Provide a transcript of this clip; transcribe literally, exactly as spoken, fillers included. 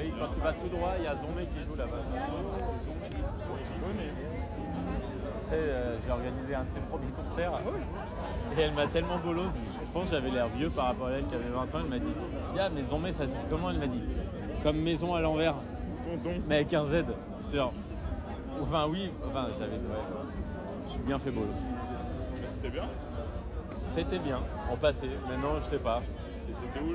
oui, quand tu vas tout droit, il y a Zombé qui joue là-bas. C'est Zombé, je connais. Tu sais, euh, j'ai organisé un de ses premiers concerts. Et elle m'a tellement bolosse, je pense que j'avais l'air vieux par rapport à elle qui avait vingt ans. Elle m'a dit ah, mais Zombé, ça se dit comment? Elle m'a dit comme maison à l'envers, Tonton. mais avec un Z. C'est genre, enfin, oui, enfin, j'avais. Ouais, je suis bien fait bolos. Mais c'était bien. C'était bien, on passait. Maintenant, je sais pas. Et c'était où